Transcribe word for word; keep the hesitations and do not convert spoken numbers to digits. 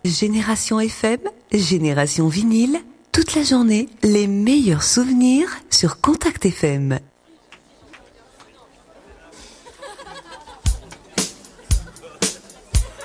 Génération F M, Génération Vinyle, toute la journée, les meilleurs souvenirs sur Contact F M.